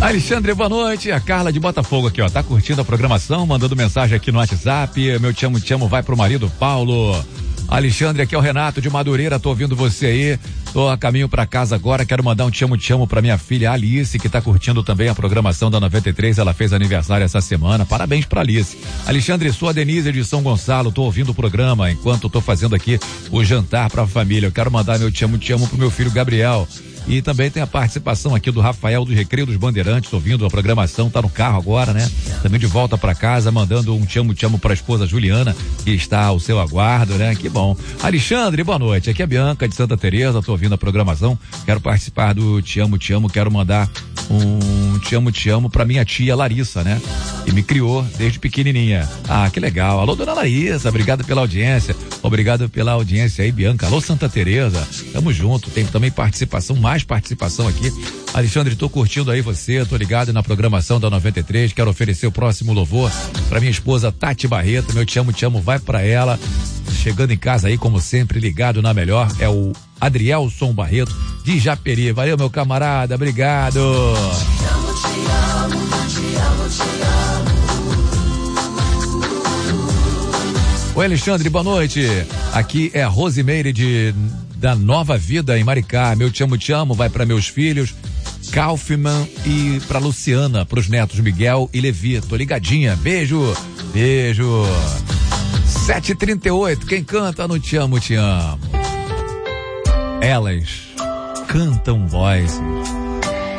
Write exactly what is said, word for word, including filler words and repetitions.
Alexandre, boa noite. A Carla de Botafogo aqui, ó, tá curtindo a programação, mandando mensagem aqui no WhatsApp. Meu te amo, te amo, vai pro marido Paulo. Alexandre, aqui é o Renato de Madureira, tô ouvindo você aí, tô a caminho pra casa agora, quero mandar um te amo, te amo pra minha filha Alice, que tá curtindo também a programação da noventa e três, ela fez aniversário essa semana, parabéns pra Alice. Alexandre, sou a Denise de São Gonçalo, tô ouvindo o programa enquanto tô fazendo aqui o jantar pra família, eu quero mandar meu te amo, te amo pro meu filho Gabriel. E também tem a participação aqui do Rafael do Recreio dos Bandeirantes, ouvindo a programação, tá no carro agora, né? Também de volta pra casa, mandando um te amo, te amo pra esposa Juliana, que está ao seu aguardo, né? Que bom. Alexandre, boa noite. Aqui é a Bianca de Santa Teresa, tô ouvindo a programação, quero participar do te amo, te amo, quero mandar um te amo, te amo pra minha tia Larissa, né? Que me criou desde pequenininha. Ah, que legal. Alô, dona Larissa, obrigado pela audiência. Obrigado pela audiência aí, Bianca. Alô, Santa Teresa, tamo junto. Tem também participação, mais participação aqui. Alexandre, tô curtindo aí você, tô ligado na programação da noventa e três, quero oferecer o próximo louvor pra minha esposa Tati Barreto, meu te amo, te amo, vai pra ela. Chegando em casa aí, como sempre, ligado na melhor, é o Adrielson Barreto de Japeri. Valeu, meu camarada, obrigado. Te amo, te amo, te amo, te amo. Oi, Alexandre, boa noite. Aqui é a Rosimeire de da Nova Vida em Maricá. Meu te amo, te amo, vai para meus filhos Kaufman e pra Luciana, pros netos Miguel e Levi. Tô ligadinha, beijo, beijo. sete e trinta e oito, quem canta no Te Amo, Te Amo? Elas cantam Voices.